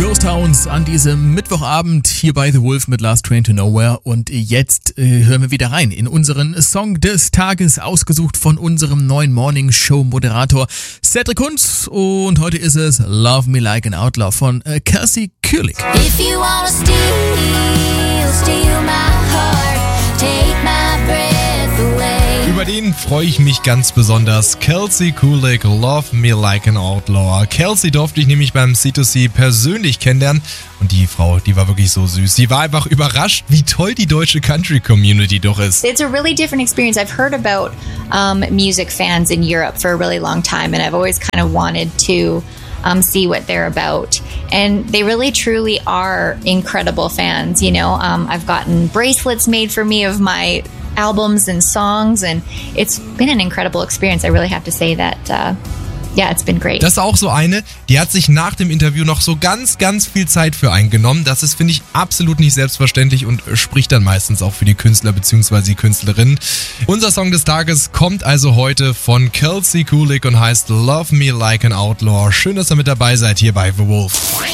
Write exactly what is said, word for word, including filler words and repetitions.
Ghost Towns an diesem Mittwochabend hier bei The Wolf mit Last Train to Nowhere. Und jetzt äh, hören wir wieder rein in unseren Song des Tages, ausgesucht von unserem neuen Morning Show Moderator Cedric Kunz. Und heute ist es Love Me Like an Outlaw von äh, Kelsey Kurlik. If you wanna steal, steal my heart, take my breath away. Über den freue ich mich ganz besonders. Kelsey Kurlik, Love Me Like an Outlaw. Kelsey durfte ich nämlich beim C zwei C persönlich kennenlernen. Und die Frau, die war wirklich so süß. Sie war einfach überrascht, wie toll die deutsche Country-Community doch ist. It's a really different experience. I've heard about um, music fans in Europe for a really long time, and I've always kind of wanted to um, see what they're about. And they really, truly are incredible fans. You know, um, I've gotten bracelets made for me of my albums and songs, and it's been an incredible experience. I really have to say that, uh, yeah, it's been great. Das ist auch so eine, die hat sich nach dem Interview noch so ganz, ganz viel Zeit für eingenommen. Das ist, finde ich, absolut nicht selbstverständlich und spricht dann meistens auch für die Künstler bzw. die Künstlerinnen. Unser Song des Tages kommt also heute von Kelsey Kurlik und heißt Love Me Like an Outlaw. Schön, dass ihr mit dabei seid hier bei The Wolf.